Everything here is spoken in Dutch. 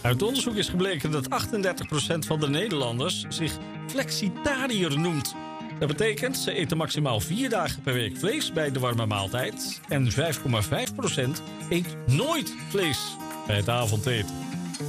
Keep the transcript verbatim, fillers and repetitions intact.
Uit onderzoek is gebleken dat achtendertig procent van de Nederlanders zich flexitariër noemt. Dat betekent, ze eten maximaal vier dagen per week vlees bij de warme maaltijd. En vijf komma vijf procent eet nooit vlees bij het avondeten.